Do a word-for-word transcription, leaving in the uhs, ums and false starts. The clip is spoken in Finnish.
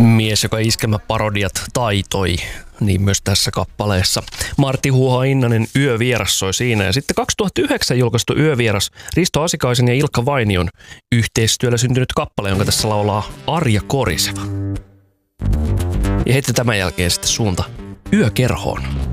Mies, joka iskelmäparodiat taitoi, niin myös tässä kappaleessa. Martti Huoha-Innanen Yövieras soi siinä. Ja sitten kaksituhattayhdeksän julkaistu Yövieras Risto Asikaisen ja Ilkka Vainion yhteistyöllä syntynyt kappale, jonka tässä laulaa Arja Koriseva. Ja heti tämän jälkeen sitten suunta Yökerhoon.